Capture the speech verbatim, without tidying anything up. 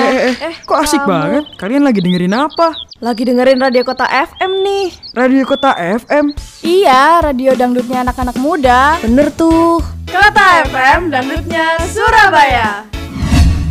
eh, eh, eh, kok asik kamu. banget? Kalian lagi dengerin apa? Lagi dengerin Radio Kota F M nih. Radio Kota F M? Iya, radio dangdutnya anak-anak muda. Bener tuh. Kota F M, dangdutnya Surabaya.